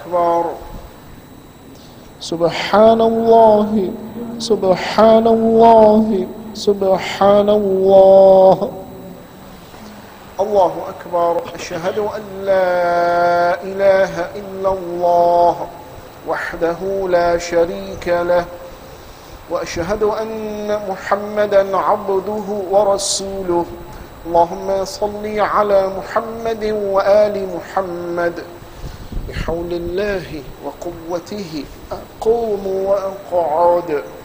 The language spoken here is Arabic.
أكبر. سبحان الله سبحان الله سبحان الله. الله أكبر. أشهد أن لا إله إلا الله وحده لا شريك له، وأشهد أن محمدا عبده ورسوله. اللهم صل على محمد وآل محمد. بحول الله وقوته أقوم وأقعد.